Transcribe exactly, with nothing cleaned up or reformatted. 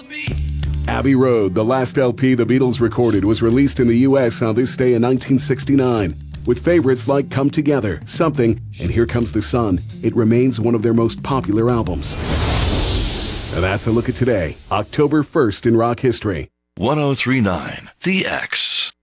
Abbey Road, the last L P the Beatles recorded, was released in the U S on this day in nineteen sixty-nine. With favorites like Come Together, Something, and Here Comes the Sun, it remains one of their most popular albums. And that's a look at today, October first in rock history. ten thirty-nine The X.